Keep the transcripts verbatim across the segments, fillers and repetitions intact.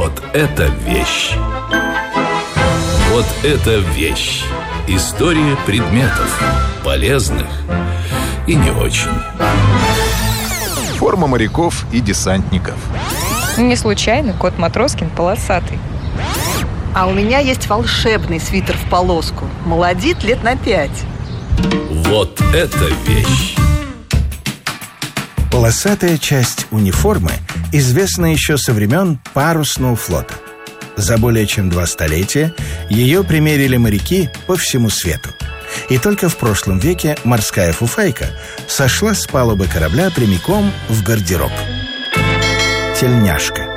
Вот это вещь! Вот это вещь! История предметов. Полезных и не очень. Форма моряков и десантников. Не случайно кот Матроскин полосатый. А у меня есть волшебный свитер в полоску. Молодит лет на пять. Вот это вещь! Полосатая часть униформы известна еще со времен парусного флота. За более чем два столетия ее примерили моряки по всему свету. И только в прошлом веке морская фуфайка сошла с палубы корабля прямиком в гардероб. Тельняшка.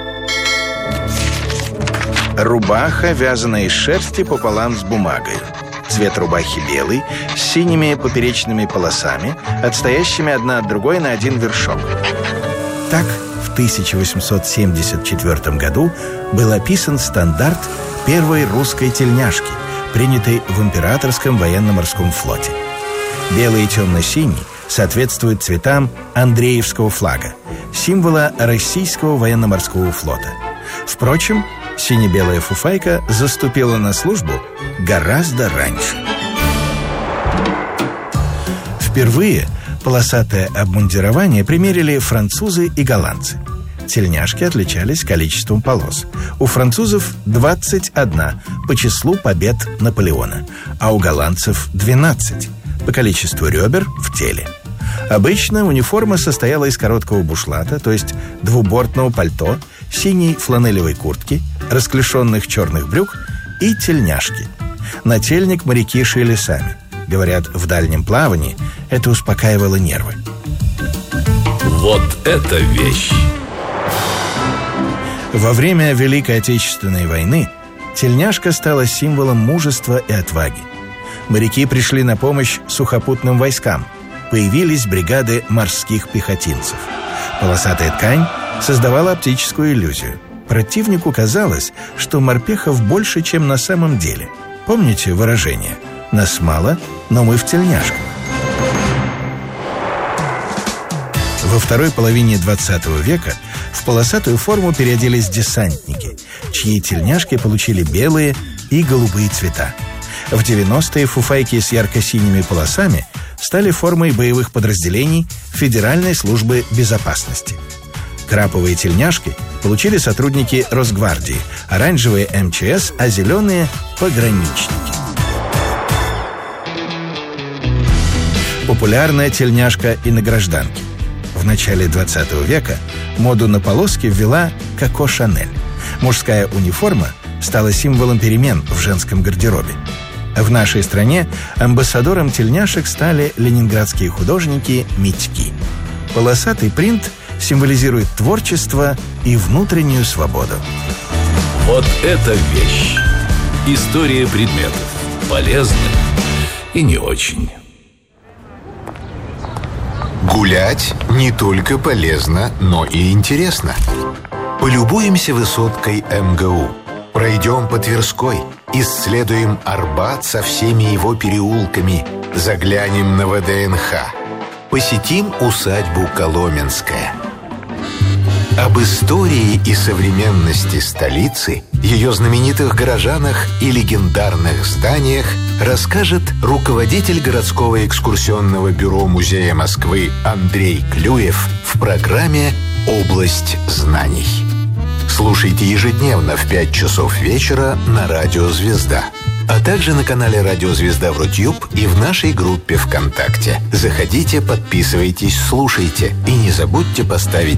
Рубаха, вязаная из шерсти пополам с бумагой. Цвет рубахи белый, с синими поперечными полосами, отстоящими одна от другой на один вершок. Так, в тысяча восемьсот семьдесят четвёртом году был описан стандарт первой русской тельняшки, принятой в Императорском военно-морском флоте. Белый и темно-синий соответствуют цветам Андреевского флага, символа Российского военно-морского флота. Впрочем, сине-белая фуфайка заступила на службу гораздо раньше. Впервые полосатое обмундирование примерили французы и голландцы. Тельняшки отличались количеством полос. У французов двадцать одна по числу побед Наполеона, а у голландцев двенадцать по количеству ребер в теле. Обычно униформа состояла из короткого бушлата, то есть двубортного пальто, синей фланелевой куртки, расклешенных черных брюк и тельняшки. Нательник моряки шили сами. Говорят, в дальнем плавании это успокаивало нервы. Вот это вещь! Во время Великой Отечественной войны тельняшка стала символом мужества и отваги. Моряки пришли на помощь сухопутным войскам. Появились бригады морских пехотинцев. Полосатая ткань создавала оптическую иллюзию. Противнику казалось, что морпехов больше, чем на самом деле. Помните выражение «нас мало, но мы в тельняшках»? Во второй половине двадцатого века в полосатую форму переоделись десантники, чьи тельняшки получили белые и голубые цвета. В девяностые фуфайки с ярко-синими полосами стали формой боевых подразделений Федеральной службы безопасности. Краповые тельняшки получили сотрудники Росгвардии, оранжевые эм че эс, а зеленые – пограничники. Популярная тельняшка и на гражданке. В начале двадцатого века моду на полоски ввела Коко Шанель. Мужская униформа стала символом перемен в женском гардеробе. В нашей стране амбассадором тельняшек стали ленинградские художники Митьки. Полосатый принт символизирует творчество и внутреннюю свободу. Вот это вещь! История предметов. Полезных и не очень. Гулять не только полезно, но и интересно. Полюбуемся высоткой эм гэ у. Пройдем по Тверской, исследуем Арбат со всеми его переулками, заглянем на вэ дэ эн ха, посетим усадьбу Коломенская. Об истории и современности столицы, ее знаменитых горожанах и легендарных зданиях расскажет руководитель городского экскурсионного бюро Музея Москвы Андрей Клюев в программе «Область знаний». Слушайте ежедневно в пять часов вечера на Радио Звезда, а также на канале Радио Звезда в Рутюб и в нашей группе ВКонтакте. Заходите, подписывайтесь, слушайте и не забудьте поставить